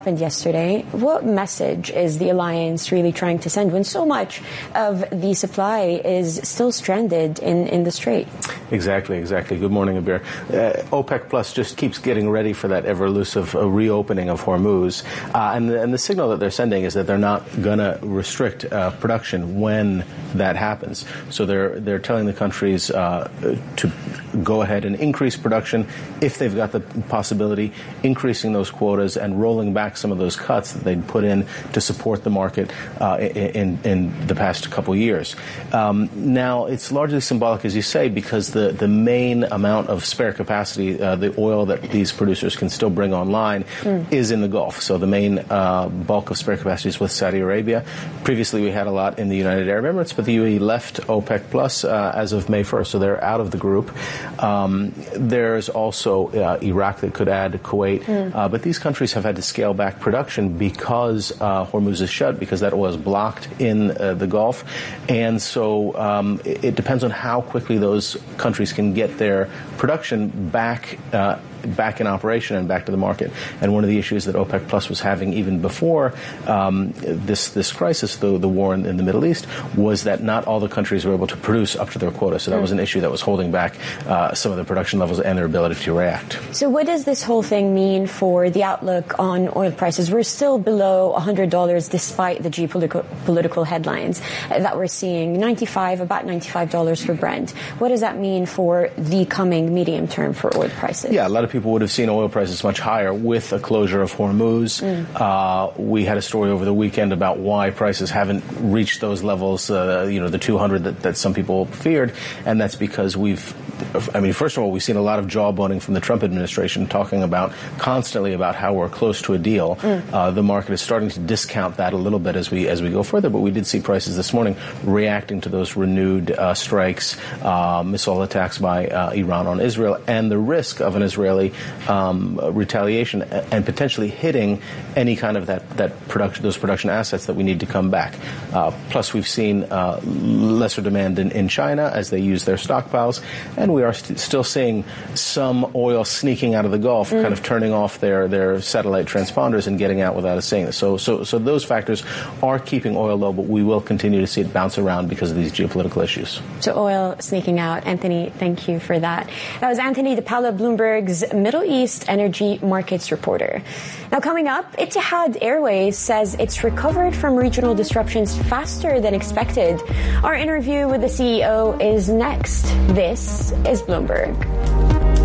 happened yesterday. What message is the alliance really trying to send when so much of the supply is still stranded in the Strait? Exactly. Good morning, Abir. OPEC Plus just keeps getting ready for that ever-elusive reopening of Hormuz. And the signal that they're sending is that they're not going to restrict production when that happens. So they're telling the countries to go ahead and increase production if they've got the possibility, increasing those quotas and rolling back some of those cuts that they'd put in to support the market in the past couple years. Now, it's largely symbolic, as you say, because the main amount of spare capacity, the oil that these producers can still bring online, is in the Gulf. So the main bulk of spare capacity is with Saudi Arabia. Previously, we had a lot in the United Arab Emirates, but the UAE left OPEC Plus as of May 1st, so they're out of the group. There's also Iraq that could add, Kuwait, but these countries have had to scale back production because Hormuz is shut, because that oil is blocked in the Gulf. And so it depends on how quickly those countries can get their production back in operation and back to the market. And one of the issues that OPEC Plus was having even before this crisis, the war in the Middle East, was that not all the countries were able to produce up to their quota. So that was an issue that was holding back some of the production levels and their ability to react. So what does this whole thing mean for the outlook on oil prices? We're still below $100 despite the geopolitical headlines that we're seeing. About $95 for Brent. What does that mean for the coming medium term for oil prices? Yeah, a lot of people would have seen oil prices much higher with a closure of Hormuz. We had a story over the weekend about why prices haven't reached those levels, the 200 that some people feared, and that's because first of all, we've seen a lot of jawboning from the Trump administration talking constantly about how we're close to a deal. The market is starting to discount that a little bit as we go further, but we did see prices this morning reacting to those renewed strikes, missile attacks by Iran on Israel, and the risk of an Israeli retaliation and potentially hitting any kind of those production assets that we need to come back. Plus, we've seen lesser demand in China as they use their stockpiles, and we are still seeing some oil sneaking out of the Gulf, kind of turning off their satellite transponders and getting out without us seeing it. So those factors are keeping oil low, but we will continue to see it bounce around because of these geopolitical issues. So oil sneaking out. Anthony, thank you for that. That was Anthony DePaola, Bloomberg's Middle East energy markets reporter. Now, coming up, Etihad Airways says it's recovered from regional disruptions faster than expected. Our interview with the CEO is next. This is Bloomberg.